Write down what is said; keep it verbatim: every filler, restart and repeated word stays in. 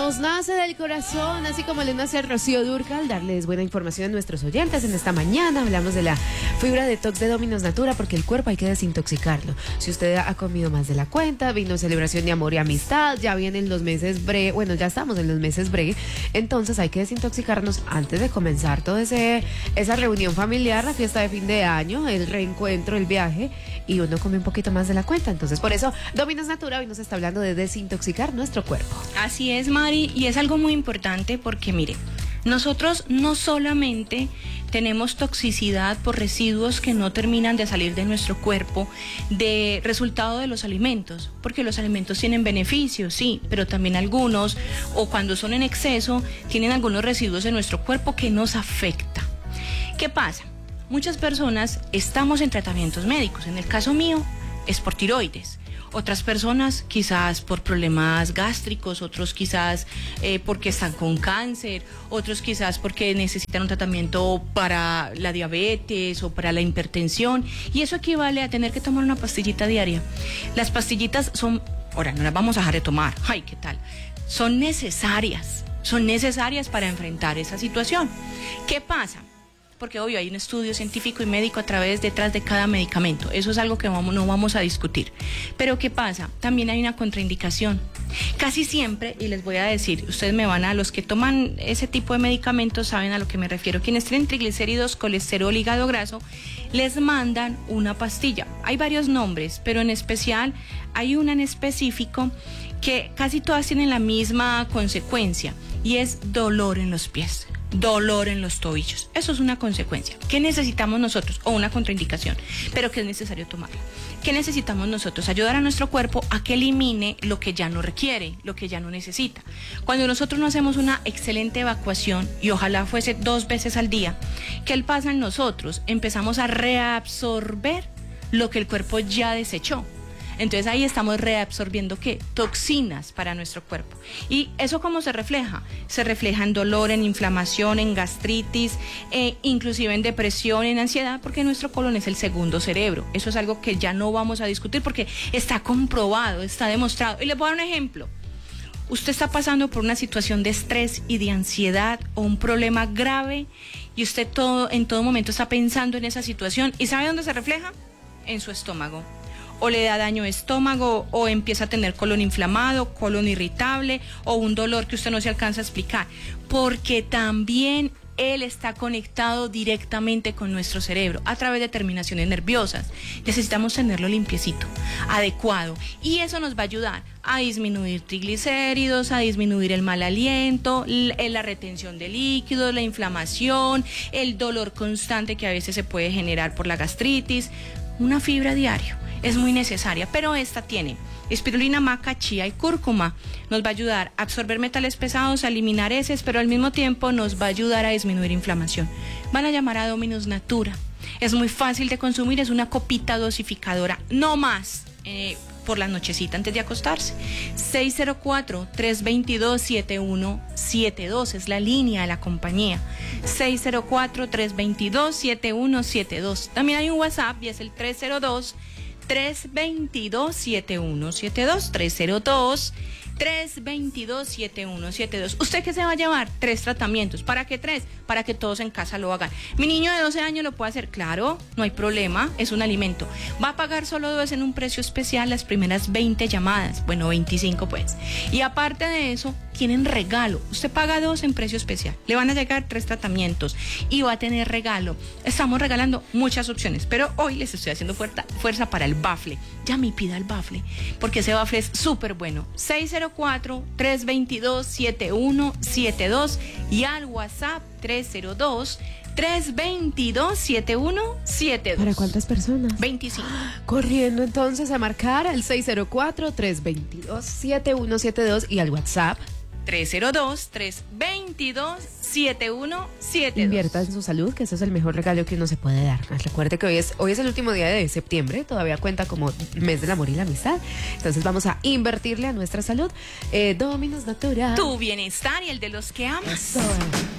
Nos nace del corazón, así como le nace a Rocío Dúrcal, darles buena información a nuestros oyentes. En esta mañana hablamos de la fibra detox de Dominos Natura, porque el cuerpo hay que desintoxicarlo. Si usted ha comido más de la cuenta, vino celebración de amor y amistad, ya vienen los meses bre, bueno, ya estamos en los meses bre, entonces hay que desintoxicarnos antes de comenzar todo ese esa reunión familiar, la fiesta de fin de año, el reencuentro, el viaje, y uno come un poquito más de la cuenta. Entonces, por eso, Dominos Natura hoy nos está hablando de desintoxicar nuestro cuerpo. Así es, Mari, y es algo muy importante porque, mire, nosotros no solamente tenemos toxicidad por residuos que no terminan de salir de nuestro cuerpo de resultado de los alimentos, porque los alimentos tienen beneficios, sí, pero también algunos, o cuando son en exceso, tienen algunos residuos en nuestro cuerpo que nos afecta. ¿Qué pasa? Muchas personas estamos en tratamientos médicos, en el caso mío es por tiroides. Otras personas quizás por problemas gástricos, otros quizás eh, porque están con cáncer, otros quizás porque necesitan un tratamiento para la diabetes o para la hipertensión, y eso equivale a tener que tomar una pastillita diaria. Las pastillitas son, ahora no las vamos a dejar de tomar, ay, ¿qué tal? Son necesarias, son necesarias para enfrentar esa situación. ¿Qué pasa? Porque obvio hay un estudio científico y médico a través detrás de cada medicamento, eso es algo que vamos, no vamos a discutir. Pero ¿qué pasa? También hay una contraindicación. Casi siempre, y les voy a decir, ustedes me van a, los que toman ese tipo de medicamentos saben a lo que me refiero, quienes tienen triglicéridos, colesterol, hígado graso, les mandan una pastilla. Hay varios nombres, pero en especial hay una en específico que casi todas tienen la misma consecuencia, y es dolor en los pies, dolor en los tobillos. Eso es una consecuencia. ¿Qué necesitamos nosotros? O una contraindicación, pero que es necesario tomarla. ¿Qué necesitamos nosotros? Ayudar a nuestro cuerpo a que elimine lo que ya no requiere, lo que ya no necesita. Cuando nosotros no hacemos una excelente evacuación, y ojalá fuese dos veces al día, ¿qué pasa en nosotros? Empezamos a reabsorber lo que el cuerpo ya desechó. Entonces ahí estamos reabsorbiendo ¿qué? Toxinas para nuestro cuerpo. ¿Y eso cómo se refleja? Se refleja en dolor, en inflamación, en gastritis, eh, inclusive en depresión, en ansiedad, porque nuestro colon es el segundo cerebro. Eso es algo que ya no vamos a discutir porque está comprobado, está demostrado. Y les voy a dar un ejemplo. Usted está pasando por una situación de estrés y de ansiedad o un problema grave, y usted todo, en todo momento está pensando en esa situación. ¿Y sabe dónde se refleja? En su estómago. O le da daño de estómago, o empieza a tener colon inflamado, colon irritable, o un dolor que usted no se alcanza a explicar, porque también él está conectado directamente con nuestro cerebro a través de terminaciones nerviosas. Necesitamos tenerlo limpiecito, adecuado, y eso nos va a ayudar a disminuir triglicéridos, a disminuir el mal aliento, la retención de líquidos, la inflamación, el dolor constante que a veces se puede generar por la gastritis. Una fibra diaria es muy necesaria, pero esta tiene espirulina, maca, chía y cúrcuma. Nos va a ayudar a absorber metales pesados, a eliminar heces, pero al mismo tiempo nos va a ayudar a disminuir inflamación. Van a llamar a Dominos Natura. Es muy fácil de consumir, es una copita dosificadora, no más, eh, por la nochecita antes de acostarse. seis cero cuatro, tres dos dos, siete uno siete dos es la línea de la compañía. seis cero cuatro, tres dos dos, siete uno siete dos. También hay un WhatsApp y es el tres cero dos, tres dos dos, siete uno siete dos, tres cero dos, tres dos dos, siete uno siete dos. ¿Usted qué se va a llevar? Tres tratamientos. ¿Para qué tres? Para que todos en casa lo hagan. Mi niño de doce años lo puede hacer, claro, no hay problema, es un alimento. Va a pagar solo dos en un precio especial las primeras veinte llamadas, bueno, veinticinco pues. Y aparte de eso, tienen regalo. Usted paga dos en precio especial, le van a llegar tres tratamientos y va a tener regalo. Estamos regalando muchas opciones, pero hoy les estoy haciendo fuerza, fuerza para el bafle. Ya me pida el bafle, porque ese bafle es súper bueno. seis cero cuatro, tres dos dos, siete uno siete dos y al WhatsApp tres cero dos, tres dos dos, siete uno siete dos. ¿Para cuántas personas? veinticinco. Corriendo entonces a marcar al seis cero cuatro, tres dos dos, siete uno siete dos y al WhatsApp tres cero dos, tres dos dos, siete uno siete dos. Invierta en su salud, que ese es el mejor regalo que uno se puede dar. Recuerde que hoy es, hoy es el último día de septiembre, todavía cuenta como mes del amor y la amistad. Entonces vamos a invertirle a nuestra salud. Eh, Dominos Natura. Tu bienestar y el de los que amas. Eso.